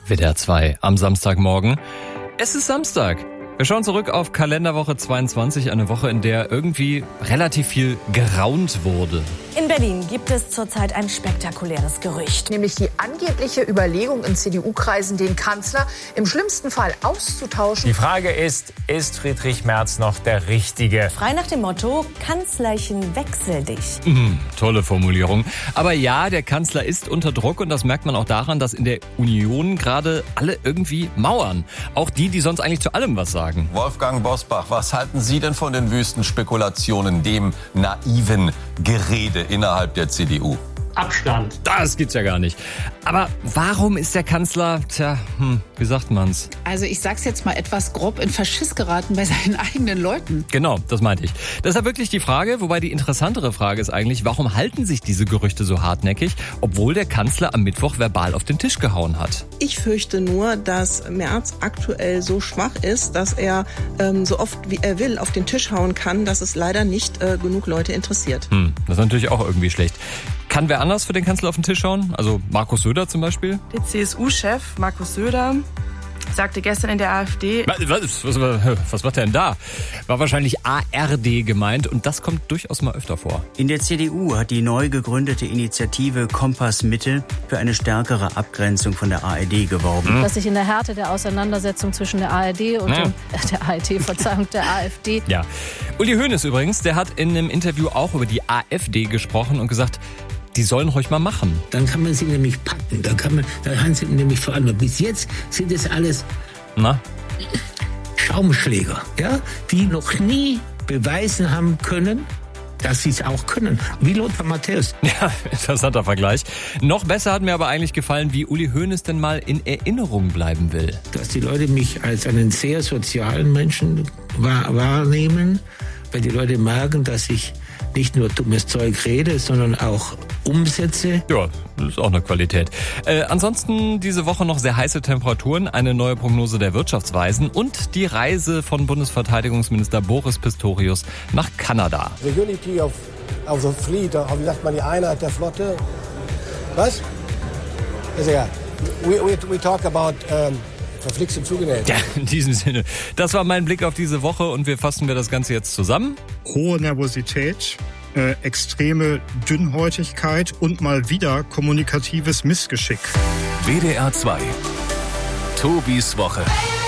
WDR 2 am Samstagmorgen. Es ist Samstag. Wir schauen zurück auf Kalenderwoche 22, eine Woche, in der irgendwie relativ viel geraunt wurde. In Berlin gibt es zurzeit ein spektakuläres Gerücht. Nämlich die angebliche Überlegung in CDU-Kreisen, den Kanzler im schlimmsten Fall auszutauschen. Die Frage ist Friedrich Merz noch der Richtige? Frei nach dem Motto, Kanzlerchen, wechsel dich. Tolle Formulierung. Aber ja, der Kanzler ist unter Druck und das merkt man auch daran, dass in der Union gerade alle irgendwie mauern. Auch die sonst eigentlich zu allem was sagen. Wolfgang Bosbach, was halten Sie denn von den wüsten Spekulationen, dem naiven Gerede innerhalb der CDU? Abstand. Das gibt's ja gar nicht. Aber warum ist der Kanzler, wie sagt man's? Also ich sag's jetzt mal etwas grob, in Verschiss geraten bei seinen eigenen Leuten. Genau, das meinte ich. Das ist ja wirklich die Frage, wobei die interessantere Frage ist eigentlich, warum halten sich diese Gerüchte so hartnäckig, obwohl der Kanzler am Mittwoch verbal auf den Tisch gehauen hat? Ich fürchte nur, dass Merz aktuell so schwach ist, dass er so oft wie er will auf den Tisch hauen kann, dass es leider nicht genug Leute interessiert. Das ist natürlich auch irgendwie schlecht. Kann wer anders für den Kanzler auf den Tisch hauen? Also Markus Söder zum Beispiel? Der CSU-Chef Markus Söder sagte gestern in der AfD... Was macht er denn da? War wahrscheinlich ARD gemeint und das kommt durchaus mal öfter vor. In der CDU hat die neu gegründete Initiative Kompass Mitte für eine stärkere Abgrenzung von der ARD geworben. Dass sich in der Härte der Auseinandersetzung zwischen der ARD und der AfD... Ja. Uli Hoeneß übrigens, der hat in einem Interview auch über die AfD gesprochen und gesagt, die sollen ruhig mal machen. Dann kann man sie nämlich packen, dann haben sie nämlich vor allem, bis jetzt sind es alles Schaumschläger, ja, die noch nie beweisen haben können, dass sie es auch können. Wie Lothar Matthäus. Ja, interessanter Vergleich. Noch besser hat mir aber eigentlich gefallen, wie Uli Hoeneß denn mal in Erinnerung bleiben will. Dass die Leute mich als einen sehr sozialen Menschen wahrnehmen, weil die Leute merken, dass ich nicht nur dummes Zeug rede, sondern auch umsetze. Ja, das ist auch eine Qualität. Ansonsten diese Woche noch sehr heiße Temperaturen, eine neue Prognose der Wirtschaftsweisen und die Reise von Bundesverteidigungsminister Boris Pistorius nach Kanada. The unity of the fleet, wie sagt man, die Einheit der Flotte. Was? Ist egal. We talk about... verflixt und zugenäht. Ja, in diesem Sinne. Das war mein Blick auf diese Woche und wir fassen das Ganze jetzt zusammen. Hohe Nervosität, extreme Dünnhäutigkeit und mal wieder kommunikatives Missgeschick. WDR 2. Tobis Woche.